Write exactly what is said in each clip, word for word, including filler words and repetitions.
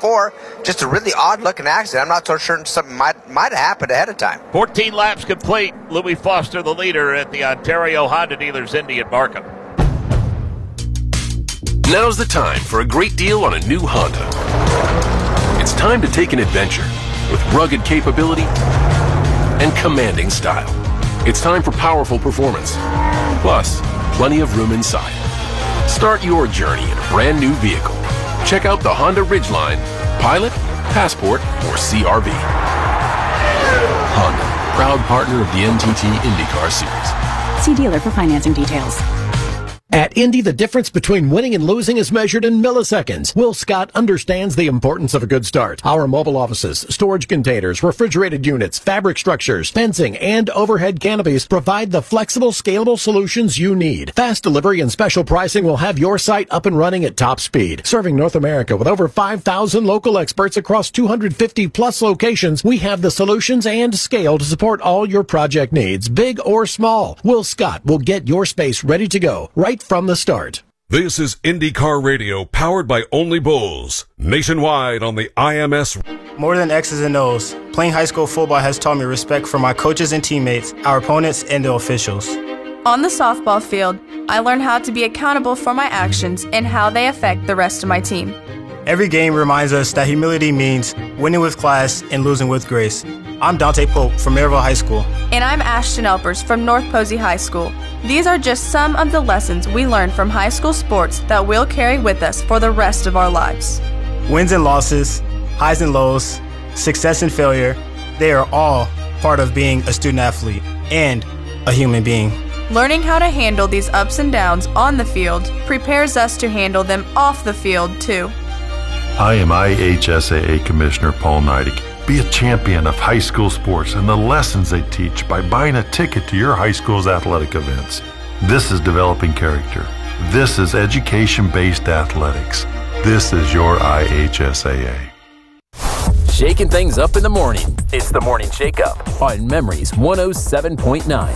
before. Just a really odd-looking accident. I'm not so sure something might, might have happened ahead of time. fourteen laps complete. Louis Foster, the leader at the Ontario Honda Dealers Indy at Markham. Now's the time for a great deal on a new Honda. It's time to take an adventure with rugged capability and commanding style. It's time for powerful performance, plus plenty of room inside. Start your journey in a brand new vehicle. Check out the Honda Ridgeline, Pilot, Passport, or C R V. Honda, proud partner of the N T T IndyCar Series. See dealer for financing details. At Indy, the difference between winning and losing is measured in milliseconds. Will Scott understands the importance of a good start. Our mobile offices, storage containers, refrigerated units, fabric structures, fencing, and overhead canopies provide the flexible, scalable solutions you need. Fast delivery and special pricing will have your site up and running at top speed. Serving North America with over five thousand local experts across two hundred fifty plus locations, we have the solutions and scale to support all your project needs, big or small. Will Scott will get your space ready to go right from the start. This is IndyCar Radio, powered by Only Bulls, nationwide on the I M S. More than X's and O's, playing high school football has taught me respect for my coaches and teammates, our opponents, and the officials. On the softball field, I learned how to be accountable for my actions and how they affect the rest of my team. Every game reminds us that humility means winning with class and losing with grace. I'm Dante Pope from Maryville High School. And I'm Ashton Elpers from North Posey High School. These are just some of the lessons we learned from high school sports that we'll carry with us for the rest of our lives. Wins and losses, highs and lows, success and failure, they are all part of being a student athlete and a human being. Learning how to handle these ups and downs on the field prepares us to handle them off the field, too. I am I H S A A Commissioner Paul Neidig. Be a champion of high school sports and the lessons they teach by buying a ticket to your high school's athletic events. This is developing character. This is education-based athletics. This is your I H S A A. Shaking things up in the morning. It's the Morning Shake Up on Memories one oh seven point nine.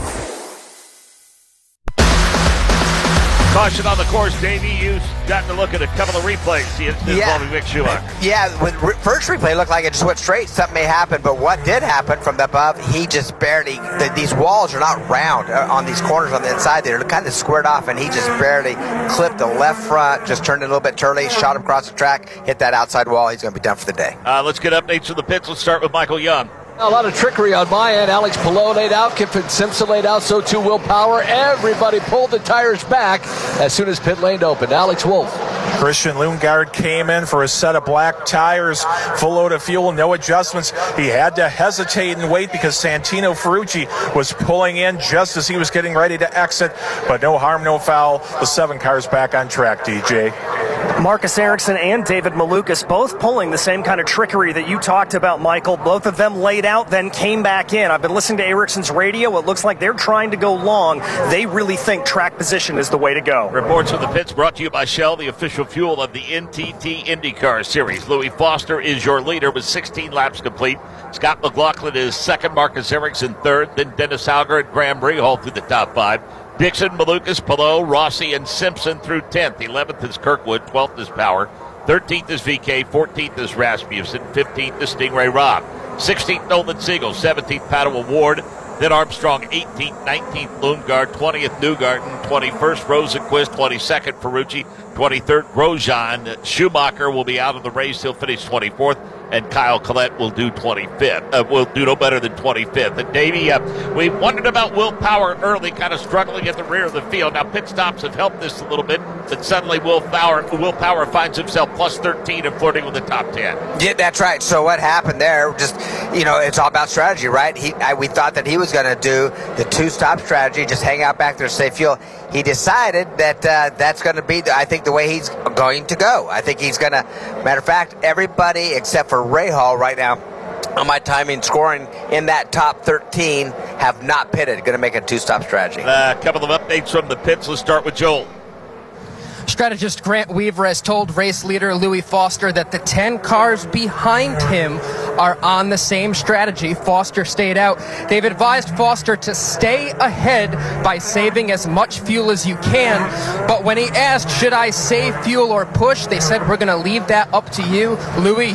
Caution on the course, Davey. You've gotten to look at a couple of replays involving yeah. Mick Schumacher. Yeah, when re- first replay looked like it just went straight. Something may happen, but what did happen from the above, he just barely, the, these walls are not round uh, on these corners on the inside. They're kind of squared off, and he just barely clipped the left front, just turned it a little bit turly, shot him across the track, hit that outside wall. He's going to be done for the day. Uh, let's get updates from the pits. Let's start with Michael Young. A lot of trickery on my end. Alex Palou laid out, Kiffin Simpson laid out, so too Will Power. Everybody pulled the tires back as soon as pit lane opened. Alex Wolf. Christian Lundgaard came in for a set of black tires, full load of fuel, no adjustments. He had to hesitate and wait because Santino Ferrucci was pulling in just as he was getting ready to exit, but no harm, no foul. The seven cars back on track, D J. Marcus Ericsson and David Malukas both pulling the same kind of trickery that you talked about, Michael. Both of them laid out, then came back in. I've been listening to Ericsson's radio. It looks like they're trying to go long. They really think track position is the way to go. Reports from the pits brought to you by Shell, the official fuel of the N T T IndyCar Series. Louis Foster is your leader with sixteen laps complete. Scott McLaughlin is second, Marcus Ericsson third, then Dennis Alger and Graham Rahal through the top five. Dixon, Malukas, Palou, Rossi, and Simpson through tenth. eleventh is Kirkwood, twelfth is Power, thirteenth is V K, fourteenth is Rasmussen, fifteenth is Stingray Robb, sixteenth Nolan Siegel, seventeenth Padua Ward, then Armstrong, eighteenth, nineteenth Lundgaard, twentieth Newgarden, twenty-first Rosenquist, twenty-second Ferrucci, twenty-third Grosjean. Schumacher will be out of the race. He'll finish twenty-fourth. And Kyle Collette will do twenty-fifth. Uh, will do no better than twenty-fifth. And Davey, uh, we wondered about Will Power early, kind of struggling at the rear of the field. Now pit stops have helped this a little bit, but suddenly Will Power, Will Power finds himself plus thirteen and flirting with the top ten. Yeah, that's right. So what happened there? Just, you know, it's all about strategy, right? He, I, we thought that he was going to do the two-stop strategy, just hang out back there, save fuel. He decided that uh, that's going to be, I think, the way he's going to go. I think he's going to, matter of fact, everybody except for Rahal right now on my timing scoring in that top thirteen have not pitted. Going to make a two-stop strategy. Uh, a couple of updates from the pits. Let's start with Joel. Strategist Grant Weaver has told race leader Louis Foster that the ten cars behind him are on the same strategy. Foster stayed out. They've advised Foster to stay ahead by saving as much fuel as you can. But when he asked, should I save fuel or push, they said, we're going to leave that up to you. Louis